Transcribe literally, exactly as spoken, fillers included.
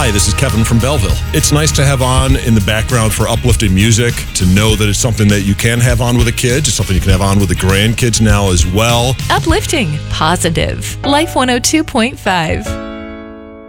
Hi, this is Kevin from Belleville. It's nice to have on in the background for uplifting music, to know that it's something that you can have on with the kids. It's something you can have on with the grandkids now as well. Uplifting, positive. Life one oh two point five.